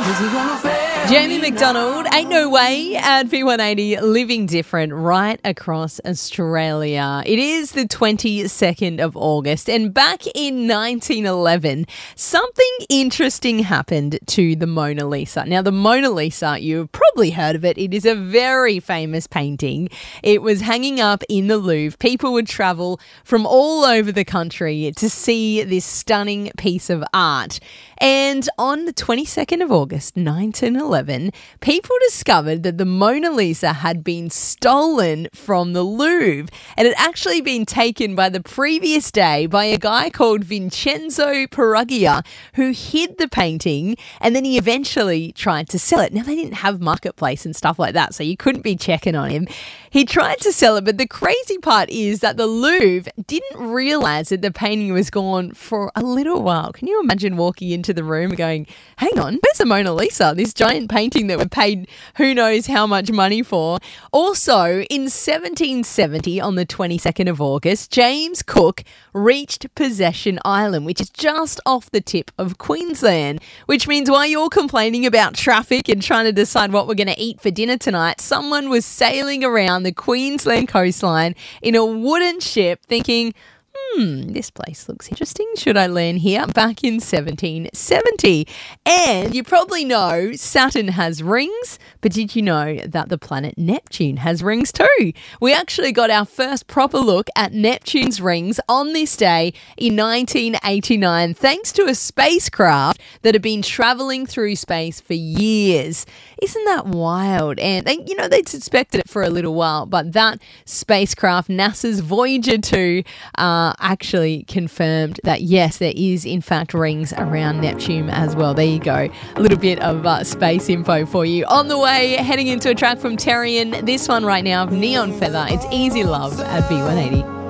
Jamie McDonald, Ain't No Way at V180, living different right across Australia. It is the 22nd of August, and back in 1911, something interesting happened to the Mona Lisa. Now, the Mona Lisa, you've probably heard of it. It is a very famous painting. It was hanging up in the Louvre. People would travel from all over the country to see this stunning piece of art. And on the 22nd of August, 1911, people discovered that the Mona Lisa had been stolen from the Louvre and had actually been taken by the previous day by a guy called Vincenzo Peruggia, who hid the painting, and then he eventually tried to sell it. Now, they didn't have Marketplace and stuff like that, so you couldn't be checking on him. He tried to sell it, but the crazy part is that the Louvre didn't realise that the painting was gone for a little while. Can you imagine walking into the room going, hang on, where's the Mona Lisa? This giant painting that we paid who knows how much money for. Also, in 1770, on the 22nd of August, James Cook reached Possession Island, which is just off the tip of Queensland, which means while you're complaining about traffic and trying to decide what we're going to eat for dinner tonight, someone was sailing around the Queensland coastline in a wooden ship thinking, this place looks interesting. Should I land here? Back in 1770. And you probably know Saturn has rings, but did you know that the planet Neptune has rings too? We actually got our first proper look at Neptune's rings on this day in 1989, thanks to a spacecraft that had been traveling through space for years. Isn't that wild? And they'd suspected it for a little while, but that spacecraft, NASA's Voyager 2, actually confirmed that yes, there is in fact rings around Neptune as well. There you go. A little bit of space info for you. On the way, heading into a track from Terrian. This one right now, Neon Feather. It's Easy Love at V180.